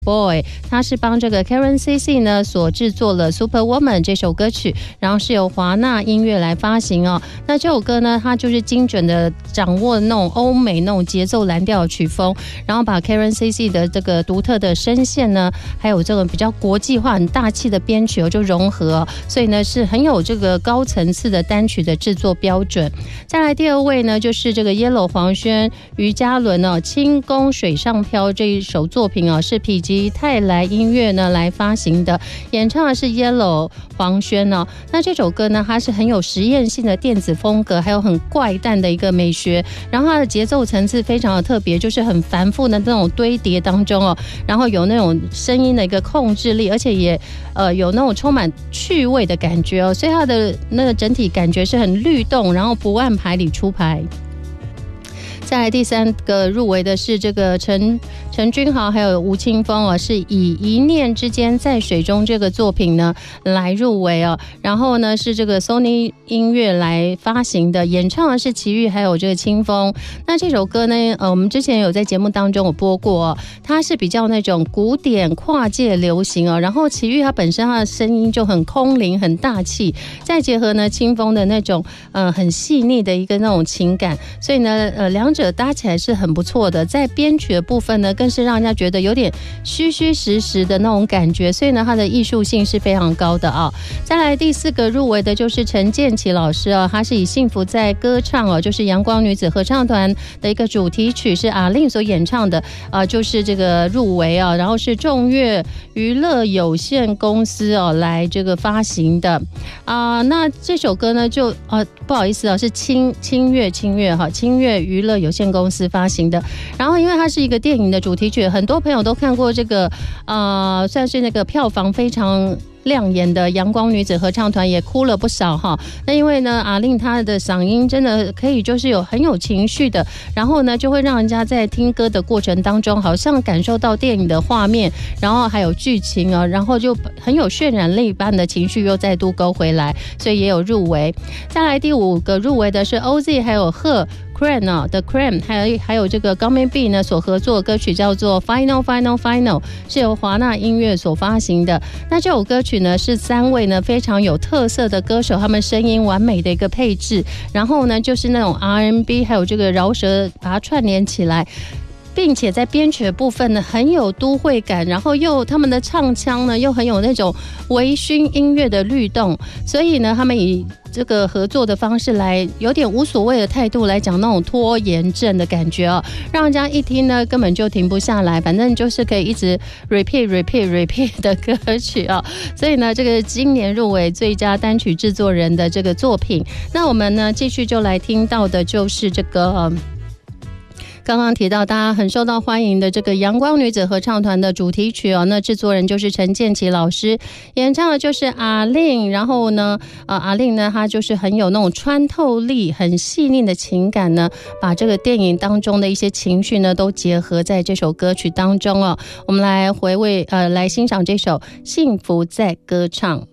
Boy， 他是帮这个 Karen CC 呢所制作了 Superwoman 这首歌曲，然后是由华纳音乐来发行哦。那这首歌呢，它就是精准的掌握那种欧美那种节奏蓝调曲风，然后把 Karen CC 的这个独特的声线呢，还有这种比较国际化、很大气的编曲就融合，所以呢是很有这个高层次的单曲的制作标准。再来第二位呢，就是这个 Yellow 黄轩、于嘉伦哦，《轻功水上漂》这一首作品哦，是否极泰来音乐呢来发行的，演唱的是 Yellow 黄轩哦。那这首歌呢，它是很有实验性的电子风格，还有很怪诞的一个美学，然后它的节奏层次非常的特别，就是很繁复的那种堆叠当中哦，然后有那种声音的一个控制力，而且也有那种充满趣味的感觉哦，所以它的那个整体感觉是很律动，然后不按牌理出牌。再来第三个入围的是这个陈君豪还有吴青峰哦，是以一念之间在水中这个作品呢来入围哦。然后呢是这个 Sony 音乐来发行的，演唱的是齐豫还有这个清风。那这首歌呢，我们之前有在节目当中有播过哦，它是比较那种古典跨界流行哦。然后齐豫它本身它的声音就很空灵很大气，再结合呢清风的那种很细腻的一个那种情感，所以呢两者搭起来是很不错的。在编曲的部分呢，更是让人家觉得有点虚虚实实的那种感觉，所以呢它的艺术性是非常高的啊。再来第四个入围的就是陈建骐老师啊，他是以幸福在歌唱哦，就是阳光女子合唱团的一个主题曲，是阿令所演唱的就是这个入围啊，然后是众乐娱乐有限公司哦来这个发行的那这首歌呢就不好意思是清乐娱乐有限公司发行的。然后因为它是一个电影的主题曲，很多朋友都看过这个算是那个票房非常亮眼的阳光女子合唱团，也哭了不少哈。那因为呢阿令她的嗓音真的可以就是很有情绪的，然后呢就会让人家在听歌的过程当中好像感受到电影的画面，然后还有剧情然后就很有渲染力般的情绪又再度勾回来，所以也有入围。再来第五个入围的是 OZ 还有贺The Cream 还有这个高妹 B 呢所合作的歌曲叫做 Final， 是由华纳音乐所发行的。那这首歌曲呢是三位呢非常有特色的歌手，他们声音完美的一个配置，然后呢就是那种 R&B 还有这个饶舌把它串联起来，并且在编曲的部分呢很有都会感，然后又他们的唱腔呢又很有那种微醺音乐的律动，所以呢他们以这个合作的方式来有点无所谓的态度来讲那种拖延症的感觉让人家一听呢根本就停不下来，反正就是可以一直 repeat 的歌曲所以呢这个今年入围最佳单曲制作人的这个作品。那我们呢继续就来听到的就是这个刚刚提到大家很受到欢迎的这个阳光女子合唱团的主题曲那制作人就是陈建骐老师，演唱的就是阿令。然后呢阿令呢她就是很有那种穿透力很细腻的情感呢，把这个电影当中的一些情绪呢都结合在这首歌曲当中我们来回味来欣赏这首幸福在歌唱。